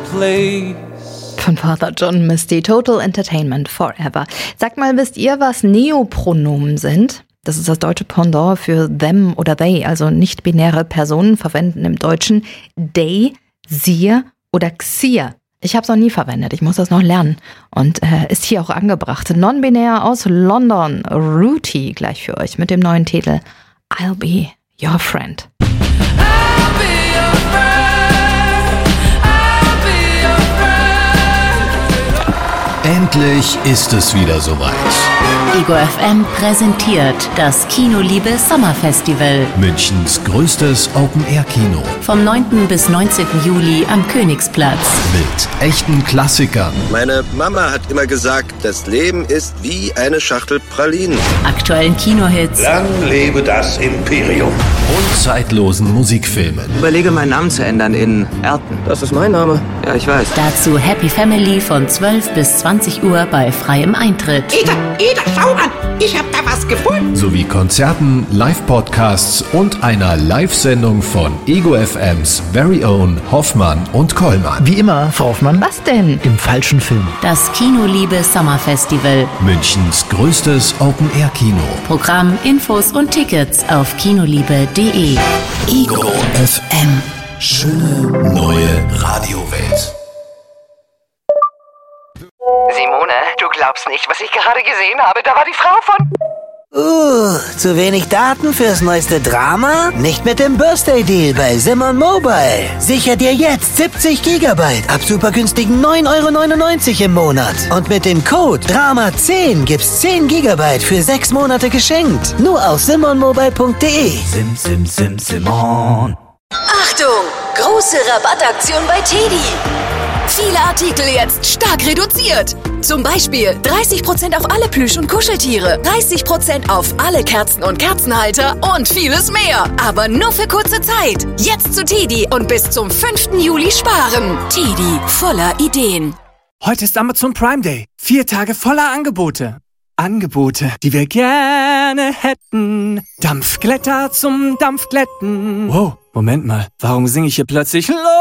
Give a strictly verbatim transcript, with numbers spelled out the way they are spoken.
place. Von Father John Misty, Total Entertainment Forever. Sagt mal, wisst ihr, was Neopronomen sind? Das ist das deutsche Pendant für them oder they, also nicht-binäre Personen verwenden im Deutschen they, sie oder xir. Ich habe es noch nie verwendet, ich muss das noch lernen. Und äh, ist hier auch angebracht. Non-binär aus London, Rooty gleich für euch mit dem neuen Titel I'll Be Your Friend. Endlich ist es wieder soweit. Ego F M präsentiert das Kinoliebe Sommerfestival. Münchens größtes Open-Air-Kino. Vom neunten bis neunzehnten Juli am Königsplatz. Mit echten Klassikern. Meine Mama hat immer gesagt, das Leben ist wie eine Schachtel Pralinen. Aktuellen Kinohits. Lang lebe das Imperium. Und zeitlosen Musikfilmen. Überlege, meinen Namen zu ändern in Erten. Das ist mein Name. Ja, ich weiß. Dazu Happy Family von zwölf bis zwanzig Uhr bei freiem Eintritt. Ida, Ida, schau an! Ich hab da was gefunden! Sowie Konzerten, Live-Podcasts und einer Live-Sendung von Ego F Ms Very Own Hoffmann und Kollmann. Wie immer, Frau Hoffmann. Was denn? Im falschen Film. Das Kinoliebe Sommerfestival. Münchens größtes Open-Air-Kino. Programm, Infos und Tickets auf kinoliebe punkt de. Ego F M. Schöne neue Radiowelt. Simone, du glaubst nicht, was ich gerade gesehen habe. Da war die Frau von... Uh, zu wenig Daten fürs neueste Drama? Nicht mit dem Birthday Deal bei Simon Mobile. Sicher dir jetzt siebzig Gigabyte ab super günstigen neun Euro neunundneunzig im Monat. Und mit dem Code Drama zehn gibt's zehn Gigabyte für sechs Monate geschenkt. Nur auf simon mobile punkt de. Sim, sim, sim, Simon. Achtung! Große Rabattaktion bei Teddy. Viele Artikel jetzt stark reduziert. Zum Beispiel dreißig Prozent auf alle Plüsch- und Kuscheltiere, dreißig Prozent auf alle Kerzen und Kerzenhalter und vieles mehr. Aber nur für kurze Zeit. Jetzt zu Teddy und bis zum fünften Juli sparen. Teddy, voller Ideen. Heute ist Amazon Prime Day. Vier Tage voller Angebote. Angebote, die wir gerne hätten. Dampfglätter zum Dampfglätten. Wow, Moment mal. Warum singe ich hier plötzlich